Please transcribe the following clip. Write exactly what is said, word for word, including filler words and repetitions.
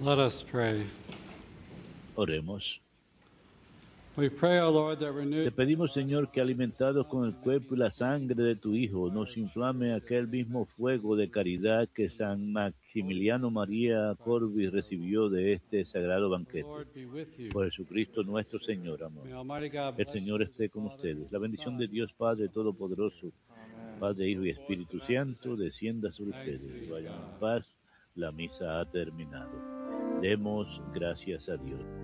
Let us pray. Oremos. We pray, O Lord, that renewed... Te pedimos, Señor, que alimentados con el cuerpo y la sangre de tu Hijo, nos inflame aquel mismo fuego de caridad que San Maximiliano María Corvi recibió de este sagrado banquete. Por Jesucristo nuestro Señor, amor. El Señor esté con ustedes. La bendición de Dios Padre Todopoderoso, Padre, Hijo y Espíritu Santo, descienda sobre ustedes. Vayan en paz. La misa ha terminado. Demos gracias a Dios.